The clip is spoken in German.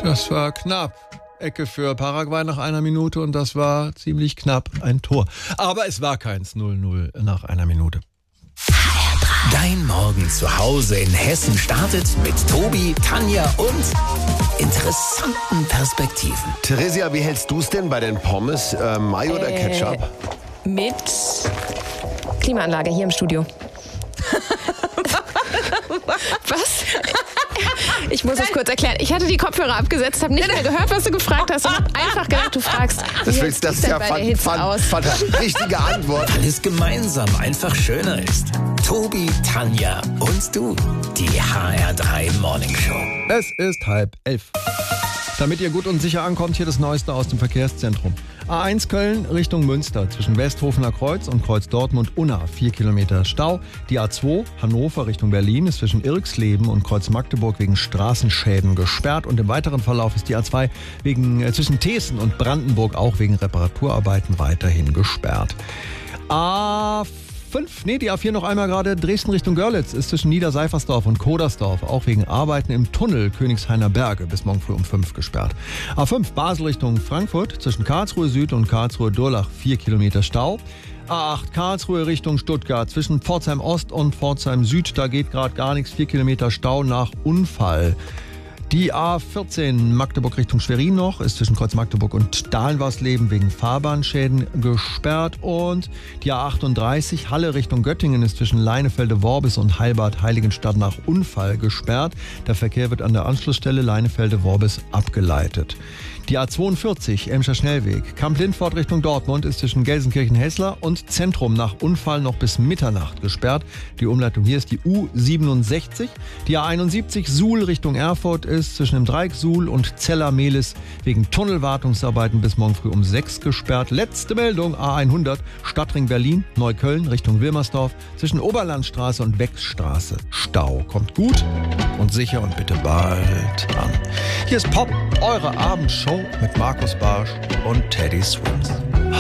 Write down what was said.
Das war knapp. Ecke für Paraguay nach einer Minute und das war ziemlich knapp ein Tor. Aber es war keins 0-0 nach einer Minute. Dein Morgen zu Hause in Hessen startet mit Tobi, Tanja und interessanten Perspektiven. Theresia, wie hältst du es denn bei den Pommes? Mayo oder Ketchup? Mit Klimaanlage hier im Studio. Was? Ich muss es kurz erklären. Ich hatte die Kopfhörer abgesetzt, habe nicht mehr gehört, was du gefragt hast und habe einfach gedacht, du fragst. Das ist ja richtige Antwort. Weil es gemeinsam einfach schöner ist. Tobi, Tanja und du. Die HR3 Morning Show. Es ist 10:30. Damit ihr gut und sicher ankommt, hier das Neueste aus dem Verkehrszentrum. A1 Köln Richtung Münster zwischen Westhofener Kreuz und Kreuz Dortmund-Unna 4 Kilometer Stau. Die A2 Hannover Richtung Berlin ist zwischen Irxleben und Kreuz Magdeburg wegen Straßenschäden gesperrt. Und im weiteren Verlauf ist die A2 zwischen Thesen und Brandenburg auch wegen Reparaturarbeiten weiterhin gesperrt. Die A4 noch einmal gerade. Dresden Richtung Görlitz ist zwischen Niederseifersdorf und Kodersdorf auch wegen Arbeiten im Tunnel Königshainer Berge bis morgen früh um 5 gesperrt. A5 Basel Richtung Frankfurt zwischen Karlsruhe Süd und Karlsruhe Durlach 4 Kilometer Stau. A8 Karlsruhe Richtung Stuttgart zwischen Pforzheim Ost und Pforzheim Süd, da geht gerade gar nichts, 4 Kilometer Stau nach Unfall. Die A14 Magdeburg Richtung Schwerin noch ist zwischen Kreuz Magdeburg und Dahlenwarsleben wegen Fahrbahnschäden gesperrt. Und die A38 Halle Richtung Göttingen ist zwischen Leinefelde-Worbis und Heilbad-Heiligenstadt nach Unfall gesperrt. Der Verkehr wird an der Anschlussstelle Leinefelde-Worbis abgeleitet. Die A42 Emscher Schnellweg Kamp-Lindfort Richtung Dortmund ist zwischen Gelsenkirchen-Hessler und Zentrum nach Unfall noch bis Mitternacht gesperrt. Die Umleitung hier ist die U67. Die A71 Suhl Richtung Erfurt ist zwischen dem Dreieck Suhl und Zeller-Mehlis wegen Tunnelwartungsarbeiten bis morgen früh um 6 gesperrt. Letzte Meldung A100 Stadtring Berlin Neukölln Richtung Wilmersdorf zwischen Oberlandstraße und Wechsstraße Stau. Kommt gut und sicher und bitte bald an. Hier ist Pop, eure Abendshow mit Markus Barsch und Teddy Swims.